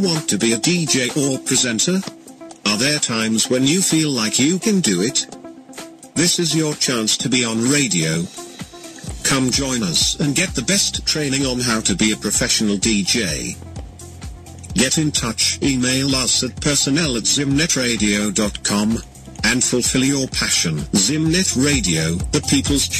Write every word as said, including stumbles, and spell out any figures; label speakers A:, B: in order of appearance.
A: Want to be a D J or presenter? Are there times when you feel like you can do it? This is your chance to be on radio. Come join us and get the best training on how to be a professional D J. Get in touch, email us at personnel at zimnetradio dot com, and fulfill your passion. Zimnet Radio, the people's